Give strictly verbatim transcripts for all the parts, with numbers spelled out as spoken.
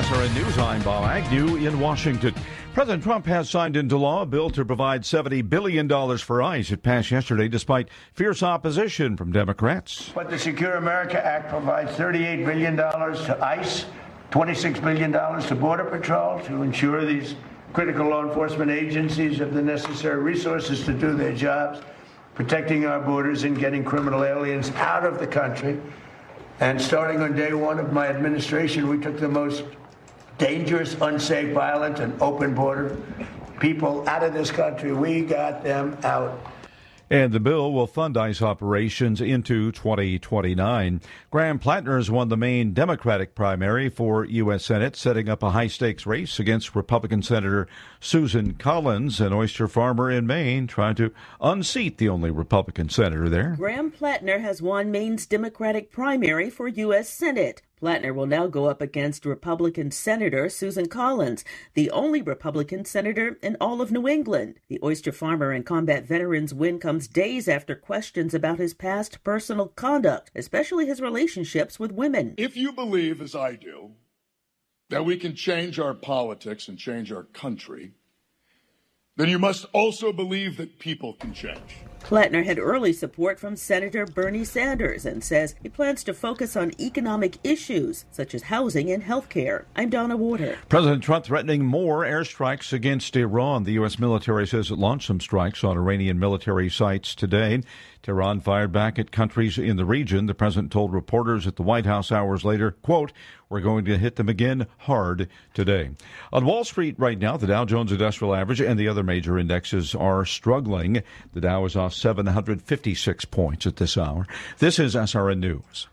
S R N News, I'm Bob Agnew in Washington. President Trump has signed into law a bill to provide seventy billion dollars for ICE. It passed yesterday despite fierce opposition from Democrats. But the Secure America Act provides thirty-eight billion dollars to ICE, twenty-six billion dollars to Border Patrol to ensure these critical law enforcement agencies have the necessary resources to do their jobs, protecting our borders and getting criminal aliens out of the country. And starting on day one of my administration, we took the most dangerous, unsafe, violent, and open border people out of this country. We got them out. And the bill will fund ICE operations into twenty twenty-nine. Graham Plattner has won the main Democratic primary for U S Senate, setting up a high-stakes race against Republican Senator Susan Collins, an oyster farmer in Maine, trying to unseat the only Republican senator there. Graham Plattner has won Maine's Democratic primary for U S Senate. Plattner will now go up against Republican Senator Susan Collins, the only Republican senator in all of New England. The oyster farmer and combat veteran's win comes days after questions about his past personal conduct, especially his relationships with women. If you believe, as I do, that we can change our politics and change our country, then you must also believe that people can change. Plattner had early support from Senator Bernie Sanders and says he plans to focus on economic issues such as housing and health care. I'm Donna Warder. President Trump threatening more airstrikes against Iran. The U S military says it launched some strikes on Iranian military sites today. Tehran fired back at countries in the region. The president told reporters at the White House hours later, quote, "We're going to hit them again hard today." On Wall Street right now, the Dow Jones Industrial Average and the other major indexes are struggling. The Dow is off seven hundred fifty-six points at this hour. This is S R N News.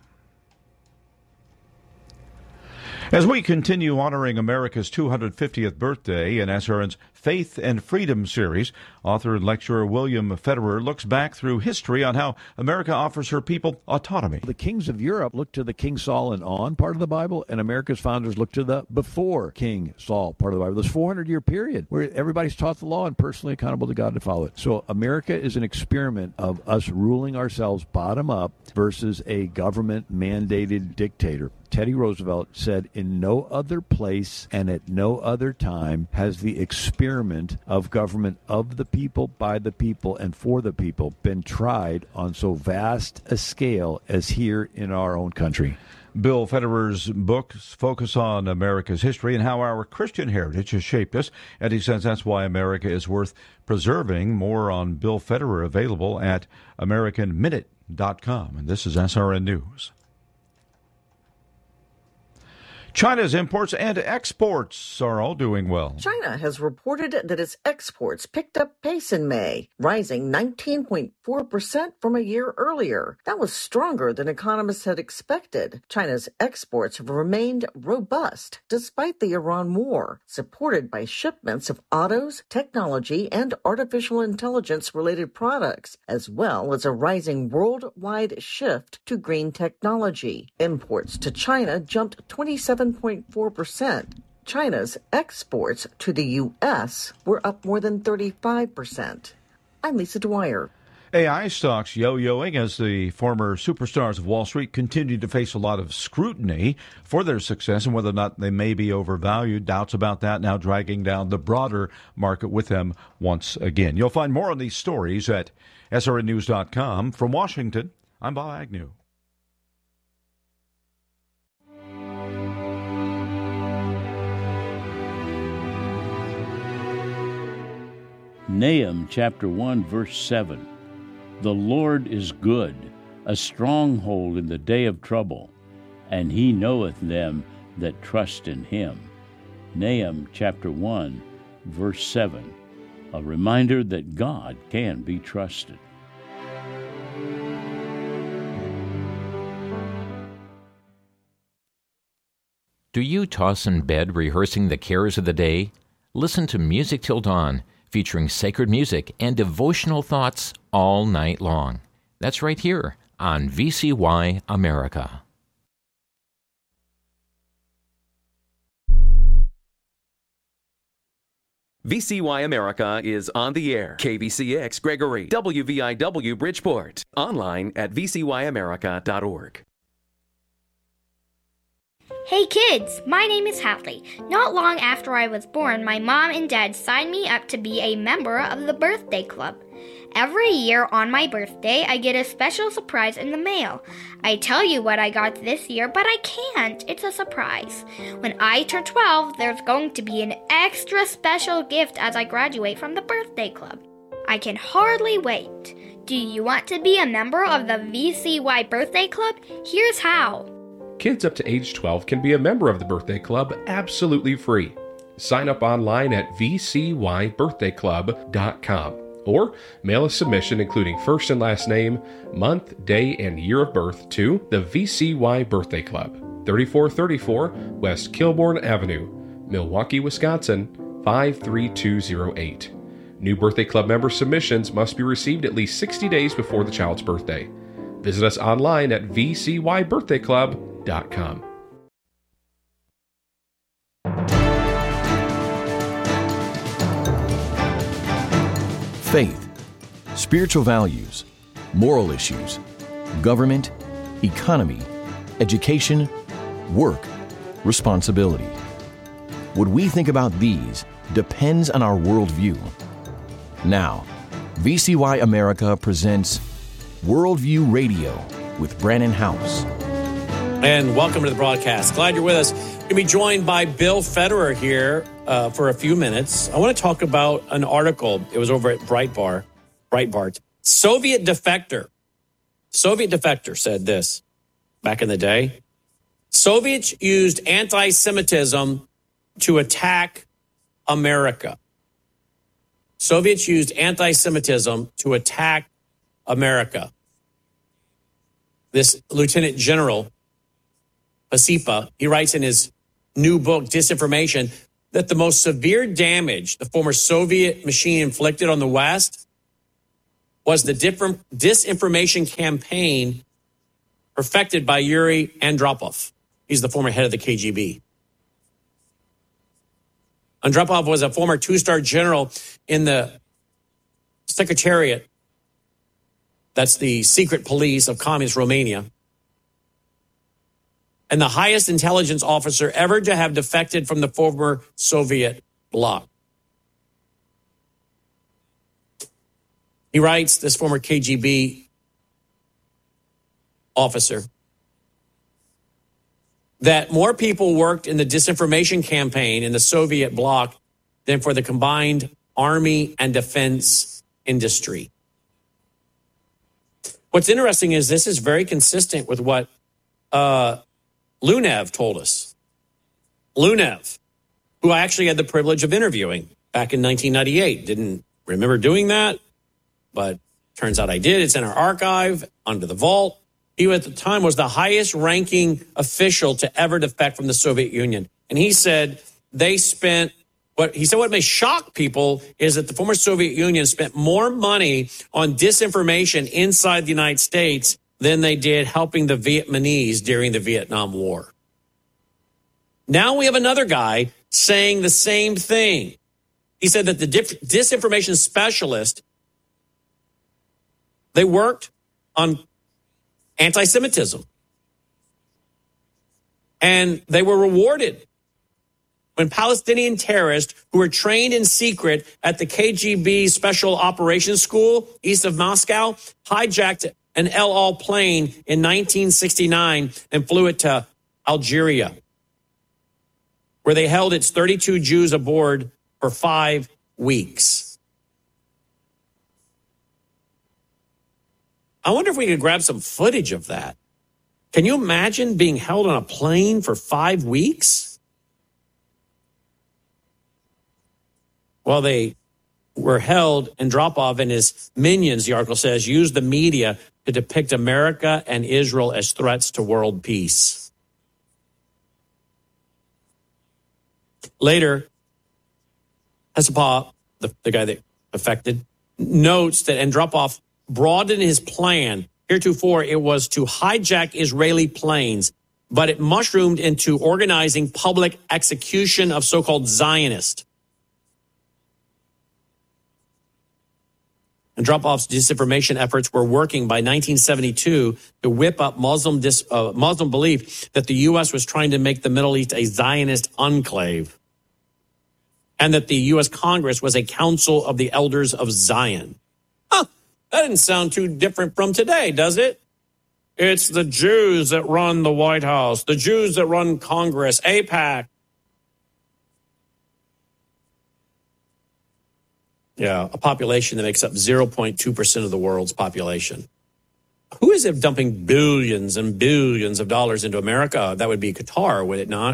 As we continue honoring America's two hundred fiftieth birthday in S R N's Faith and Freedom series, author and lecturer William Federer looks back through history on how America offers her people autonomy. The kings of Europe looked to the King Saul and on part of the Bible, and America's founders looked to the before King Saul part of the Bible. This four hundred year period where everybody's taught the law and personally accountable to God to follow it. So America is an experiment of us ruling ourselves bottom up versus a government-mandated dictator. Teddy Roosevelt said, in no other place and at no other time has the experiment of government of the people, by the people, and for the people been tried on so vast a scale as here in our own country. Bill Federer's books focus on America's history and how our Christian heritage has shaped us, and he says that's why America is worth preserving. More on Bill Federer available at American Minute dot com. And this is S R N News. China's imports and exports are all doing well. China has reported that its exports picked up pace in May, rising nineteen point four percent from a year earlier. That was stronger than economists had expected. China's exports have remained robust despite the Iran war, supported by shipments of autos, technology, and artificial intelligence-related products, as well as a rising worldwide shift to green technology. Imports to China jumped twenty-seven point four percent. China's exports to the U S were up more than thirty-five percent. I'm Lisa Dwyer. A I stocks yo-yoing as the former superstars of Wall Street continue to face a lot of scrutiny for their success and whether or not they may be overvalued. Doubts about that now dragging down the broader market with them once again. You'll find more on these stories at S R N news dot com. From Washington, I'm Bob Agnew. Nahum chapter one, verse seven. The Lord is good, a stronghold in the day of trouble, and he knoweth them that trust in him. Nahum chapter one, verse seven. A reminder that God can be trusted. Do you toss in bed rehearsing the cares of the day? Listen to Music Till Dawn, featuring sacred music and devotional thoughts all night long. That's right here on V C Y America. V C Y America is on the air. K V C X Gregory, W V I W Bridgeport. Online at v c y america dot org. Hey kids, my name is Hadley. Not long after I was born, my mom and dad signed me up to be a member of the birthday club. Every year on my birthday, I get a special surprise in the mail. I tell you what I got this year, but I can't. It's a surprise. When I turn twelve, there's going to be an extra special gift as I graduate from the birthday club. I can hardly wait. Do you want to be a member of the V C Y Birthday Club? Here's how. Kids up to age twelve can be a member of the Birthday Club absolutely free. Sign up online at v c y birthday club dot com or mail a submission including first and last name, month, day, and year of birth to the V C Y Birthday Club, thirty-four thirty-four West Kilbourne Avenue, Milwaukee, Wisconsin, five three two zero eight. New Birthday Club member submissions must be received at least sixty days before the child's birthday. Visit us online at v c y birthday club dot com. Faith, spiritual values, moral issues, government, economy, education, work, responsibility. What we think about these depends on our worldview. Now, V C Y America presents Worldview Radio with Brannon Howse. And welcome to the broadcast. Glad you're with us. We're going to be joined by Bill Federer here uh, for a few minutes. I want to talk about an article. It was over at Breitbart. Breitbart. Soviet defector. Soviet defector said this back in the day. Soviets used anti-Semitism to attack America. Soviets used anti-Semitism to attack America. This Lieutenant General Pacepa, he writes in his new book, Disinformation, that the most severe damage the former Soviet machine inflicted on the West was the different disinformation campaign perfected by Yuri Andropov. He's the former head of the K G B. Andropov was a former two-star general in the Secretariat. That's the secret police of communist Romania. And the highest intelligence officer ever to have defected from the former Soviet bloc. He writes, this former K G B officer, that more people worked in the disinformation campaign in the Soviet bloc than for the combined army and defense industry. What's interesting is this is very consistent with what uh, Lunev told us. Lunev, who I actually had the privilege of interviewing back in nineteen ninety-eight. Didn't remember doing that, but turns out I did. It's in our archive, under the vault. He at the time was the highest ranking official to ever defect from the Soviet Union. And he said they spent, what he said what may shock people is that the former Soviet Union spent more money on disinformation inside the United States than they did helping the Vietnamese during the Vietnam War. Now we have another guy saying the same thing. He said that the dif- disinformation specialist, they worked on anti-Semitism. And they were rewarded when Palestinian terrorists who were trained in secret at the K G B Special Operations School east of Moscow hijacked an El Al plane in nineteen sixty-nine and flew it to Algeria, where they held its thirty-two Jews aboard for five weeks. I wonder if we could grab some footage of that. Can you imagine being held on a plane for five weeks? Well, they were held, and Andropov and his minions, the article says, used the media to depict America and Israel as threats to world peace. Later, Hesapov, the, the guy that affected, notes that Andropov broadened his plan. Heretofore, it was to hijack Israeli planes, but it mushroomed into organizing public execution of so-called Zionists. Andropov's disinformation efforts were working by nineteen seventy-two to whip up Muslim dis, uh, Muslim belief that the U S was trying to make the Middle East a Zionist enclave, and that the U S Congress was a council of the elders of Zion. Huh, that didn't sound too different from today, does it? It's the Jews that run the White House, the Jews that run Congress, AIPAC. Yeah, a population that makes up zero point two percent of the world's population. Who is it dumping billions and billions of dollars into America? That would be Qatar, would it not?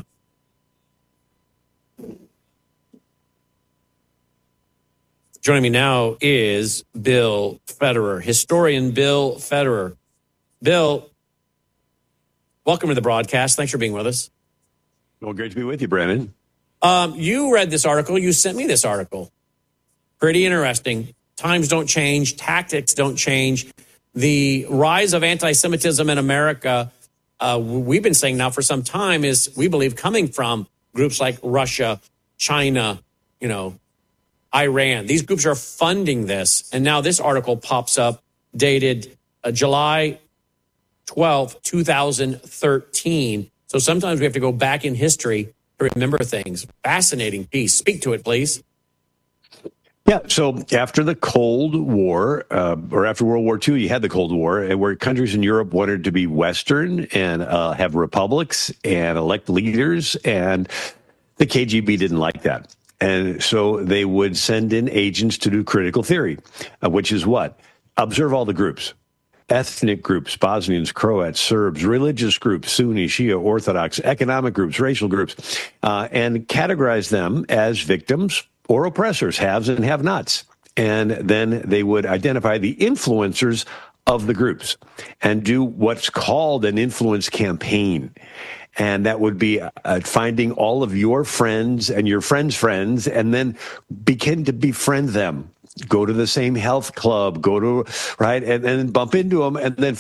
Joining me now is Bill Federer, historian Bill Federer. Bill, welcome to the broadcast. Thanks for being with us. Well, great to be with you, Brandon. Um, you read this article. You sent me this article. Pretty interesting. Times don't change. Tactics don't change. The rise of anti-Semitism in America, uh, we've been saying now for some time, is, we believe, coming from groups like Russia, China, you know, Iran. These groups are funding this. And now this article pops up, dated uh, July twelfth, two thousand thirteen. So sometimes we have to go back in history to remember things. Fascinating piece. Speak to it, please. Yeah, so after the Cold War, uh, or after World War Two, you had the Cold War, where countries in Europe wanted to be Western and uh, have republics and elect leaders, and the K G B didn't like that. And so they would send in agents to do critical theory, uh, which is what? Observe all the groups. Ethnic groups, Bosnians, Croats, Serbs, religious groups, Sunni, Shia, Orthodox, economic groups, racial groups, uh, and categorize them as victims or oppressors, haves and have-nots. And then they would identify the influencers of the groups and do what's called an influence campaign. And that would be uh, finding all of your friends and your friends' friends and then begin to befriend them. Go to the same health club, go to, right, and then bump into them, and then